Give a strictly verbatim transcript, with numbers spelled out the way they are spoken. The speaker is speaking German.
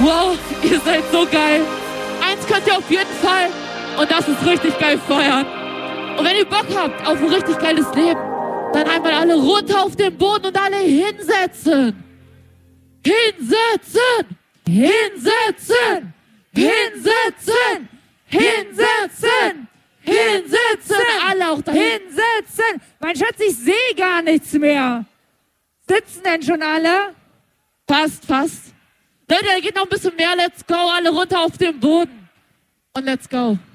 Wow, ihr seid so geil. Eins könnt ihr auf jeden Fall und das ist richtig geil feiern. Und wenn ihr Bock habt auf ein richtig geiles Leben, dann einmal alle runter auf den Boden und alle hinsetzen. Hinsetzen! Hinsetzen! Hinsetzen! Hinsetzen! Hinsetzen! Alle auch da Hinsetzen! Mein Schatz, ich sehe gar nichts mehr. Sitzen denn schon alle? Fast, fast. Leute, da geht noch ein bisschen mehr. Let's go. Alle runter auf den Boden. Und let's go.